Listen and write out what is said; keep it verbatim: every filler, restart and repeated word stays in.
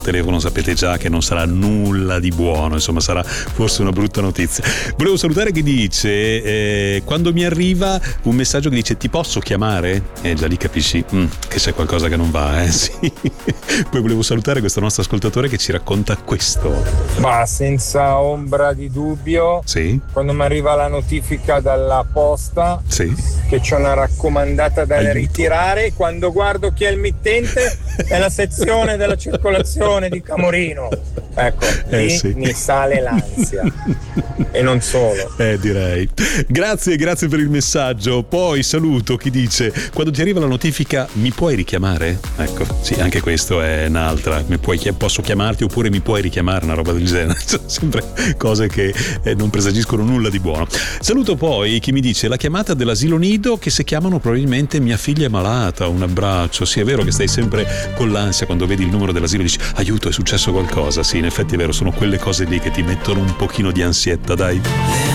telefono sapete già che non sarà nulla di buono, insomma sarà forse una brutta notizia. Volevo salutare chi dice eh, quando mi arriva un messaggio che dice ti posso chiamare? E eh, già lì capisci mm, che c'è qualcosa che non va, eh sì. Poi volevo salutare questo nostro ascoltatore che ci racconta questo. Ma senza ombra di dubbio, sì? Quando mi arriva la notifica dalla posta, sì? Che c'è una raccomandata da Aiuto. ritirare, quando guardo chi è il mittente è la sezione della circolazione di Camorino, ecco, lì eh sì. mi sale l'ansia. E non solo. Eh direi. Grazie, grazie per il messaggio. Poi saluto chi dice quando ti arriva la notifica mi puoi richiamare? Ecco, sì, anche questo è un'altra. Mi puoi, posso chiamarti oppure mi puoi richiamare, una roba del genere. Sono sempre cose che eh, non presagiscono nulla di buono. Saluto poi chi mi dice la chiamata dell'asilo nido che se chiamano probabilmente mia figlia è malata. Un abbraccio. Sì, è vero che stai sempre con l'ansia quando vedi il numero dell'asilo e dici aiuto, è successo qualcosa. Sì, in effetti è vero, sono quelle cose lì che ti mettono un pochino di ansietta, dai.